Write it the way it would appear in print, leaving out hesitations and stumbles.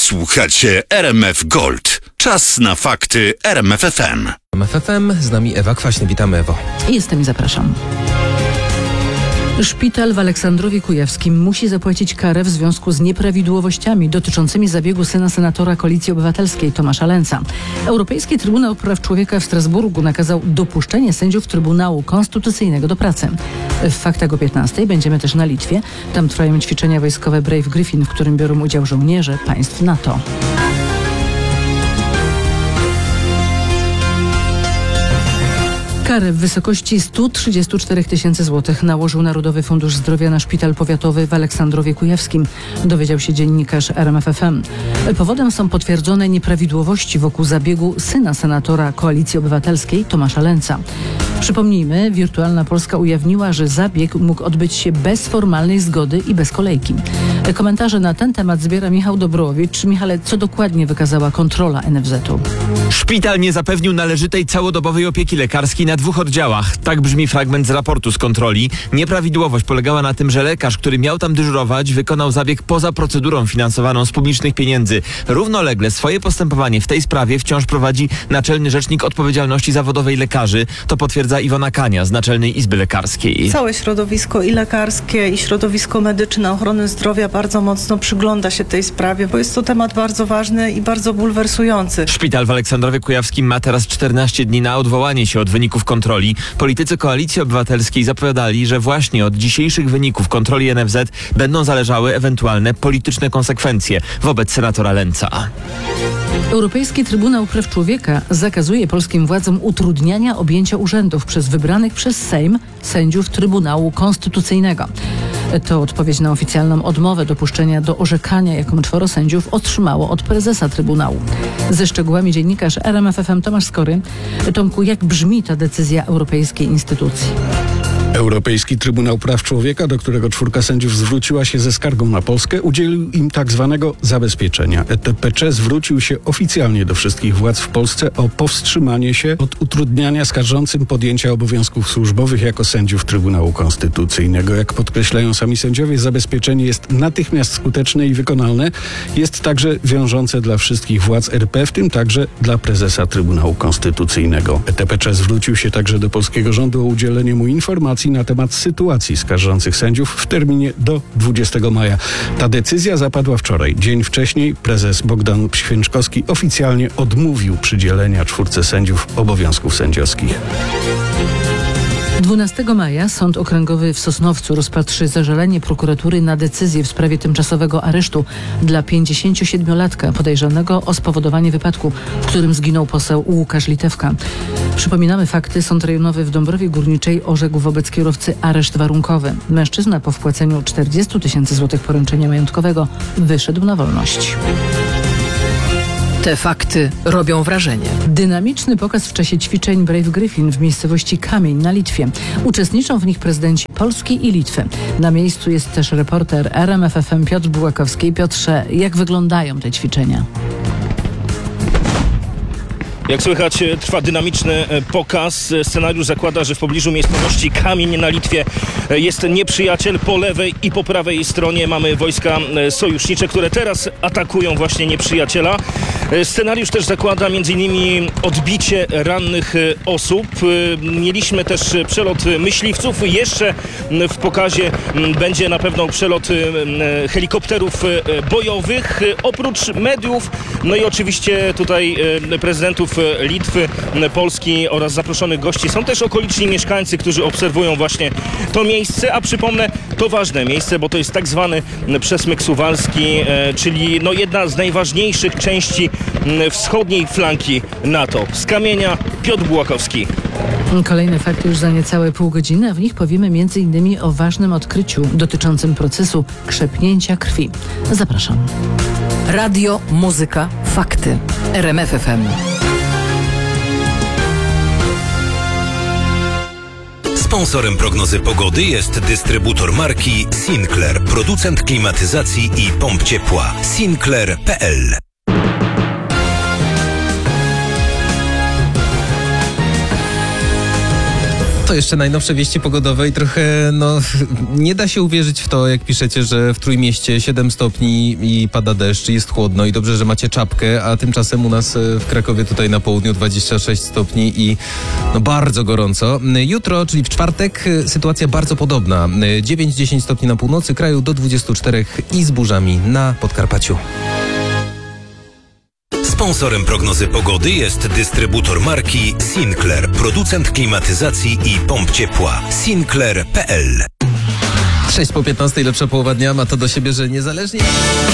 Słuchacie RMF Gold. Czas na fakty RMF FM. RMF FM, z nami Ewa Kwaśny. Witamy, Ewo. Jestem i zapraszam. Szpital w Aleksandrowie Kujawskim musi zapłacić karę w związku z nieprawidłowościami dotyczącymi zabiegu syna senatora Koalicji Obywatelskiej Tomasza Lęca. Europejski Trybunał Praw Człowieka w Strasburgu nakazał dopuszczenie sędziów Trybunału Konstytucyjnego do pracy. W faktach o 15:00 będziemy też na Litwie. Tam trwają ćwiczenia wojskowe Brave Griffin, w którym biorą udział żołnierze państw NATO. Karę w wysokości 134 tysięcy złotych nałożył Narodowy Fundusz Zdrowia na szpital powiatowy w Aleksandrowie Kujawskim, dowiedział się dziennikarz RMF FM. Powodem są potwierdzone nieprawidłowości wokół zabiegu syna senatora Koalicji Obywatelskiej Tomasza Lęca. Przypomnijmy, Wirtualna Polska ujawniła, że zabieg mógł odbyć się bez formalnej zgody i bez kolejki. Komentarze na ten temat zbiera Michał Dobrowicz. Michale, co dokładnie wykazała kontrola NFZ-u? Szpital nie zapewnił należytej całodobowej opieki lekarskiej na 2 oddziałach. Tak brzmi fragment z raportu z kontroli. Nieprawidłowość polegała na tym, że lekarz, który miał tam dyżurować, wykonał zabieg poza procedurą finansowaną z publicznych pieniędzy. Równolegle swoje postępowanie w tej sprawie wciąż prowadzi Naczelny Rzecznik Odpowiedzialności Zawodowej Lekarzy. To potwierdza Iwona Kania z Naczelnej Izby Lekarskiej. Całe środowisko i lekarskie, i środowisko medyczne ochrony zdrowia bardzo mocno przygląda się tej sprawie, bo jest to temat bardzo ważny i bardzo bulwersujący. Szpital w Aleksandrowie Kujawskim ma teraz 14 dni na odwołanie się od wyników kontroli. Politycy Koalicji Obywatelskiej zapowiadali, że właśnie od dzisiejszych wyników kontroli NFZ będą zależały ewentualne polityczne konsekwencje wobec senatora Lęca. Europejski Trybunał Praw Człowieka zakazuje polskim władzom utrudniania objęcia urzędów przez wybranych przez Sejm sędziów Trybunału Konstytucyjnego. To odpowiedź na oficjalną odmowę dopuszczenia do orzekania, jaką 4 sędziów otrzymało od prezesa Trybunału. Ze szczegółami dziennikarz RMF FM Tomasz Skory. Tomku, jak brzmi ta decyzja europejskiej instytucji? Europejski Trybunał Praw Człowieka, do którego 4 sędziów zwróciła się ze skargą na Polskę, udzielił im tak zwanego zabezpieczenia. ETPC zwrócił się oficjalnie do wszystkich władz w Polsce o powstrzymanie się od utrudniania skarżącym podjęcia obowiązków służbowych jako sędziów Trybunału Konstytucyjnego. Jak podkreślają sami sędziowie, zabezpieczenie jest natychmiast skuteczne i wykonalne. Jest także wiążące dla wszystkich władz RP, w tym także dla prezesa Trybunału Konstytucyjnego. ETPC zwrócił się także do polskiego rządu o udzielenie mu informacji na temat sytuacji skarżących sędziów w terminie do 20 maja. Ta decyzja zapadła wczoraj. Dzień wcześniej prezes Bogdan Święczkowski oficjalnie odmówił przydzielenia 4 sędziów obowiązków sędziowskich. 12 maja Sąd Okręgowy w Sosnowcu rozpatrzy zażalenie prokuratury na decyzję w sprawie tymczasowego aresztu dla 57-latka podejrzanego o spowodowanie wypadku, w którym zginął poseł Łukasz Litewka. Przypominamy fakty. Sąd Rejonowy w Dąbrowie Górniczej orzekł wobec kierowcy areszt warunkowy. Mężczyzna po wpłaceniu 40 tysięcy złotych poręczenia majątkowego wyszedł na wolność. Te fakty robią wrażenie. Dynamiczny pokaz w czasie ćwiczeń Brave Griffin w miejscowości Kamień na Litwie. Uczestniczą w nich prezydenci Polski i Litwy. Na miejscu jest też reporter RMF FM Piotr Bułakowski. Piotrze, jak wyglądają te ćwiczenia? Jak słychać, trwa dynamiczny pokaz. Scenariusz zakłada, że w pobliżu miejscowości Kamień na Litwie jest nieprzyjaciel. Po lewej i po prawej stronie mamy wojska sojusznicze, które teraz atakują właśnie nieprzyjaciela. Scenariusz też zakłada m.in. odbicie rannych osób. Mieliśmy też przelot myśliwców. Jeszcze w pokazie będzie na pewno przelot helikopterów bojowych. Oprócz mediów, no i oczywiście tutaj prezydentów Litwy, Polski oraz zaproszonych gości są też okoliczni mieszkańcy, którzy obserwują właśnie to miejsce, a przypomnę, to ważne miejsce, bo to jest tak zwany przesmyk suwalski, czyli jedna z najważniejszych części wschodniej flanki NATO. Z Kamienia Piotr Bułakowski. Kolejne fakty już za niecałe pół godziny, a w nich powiemy m.in. o ważnym odkryciu dotyczącym procesu krzepnięcia krwi. Zapraszam. Radio, muzyka, fakty. RMF FM. Sponsorem prognozy pogody jest dystrybutor marki Sinclair, producent klimatyzacji i pomp ciepła. Sinclair.pl. To jeszcze najnowsze wieści pogodowe i trochę, nie da się uwierzyć w to, jak piszecie, że w Trójmieście 7 stopni i pada deszcz, jest chłodno i dobrze, że macie czapkę, a tymczasem u nas w Krakowie tutaj na południu 26 stopni i bardzo gorąco. Jutro, czyli w czwartek, sytuacja bardzo podobna. 9-10 stopni na północy kraju, do 24 i z burzami na Podkarpaciu. Sponsorem prognozy pogody jest dystrybutor marki Sinclair, producent klimatyzacji i pomp ciepła. Sinclair.pl 6 po 15, lepsza połowa dnia ma to do siebie, że niezależnie...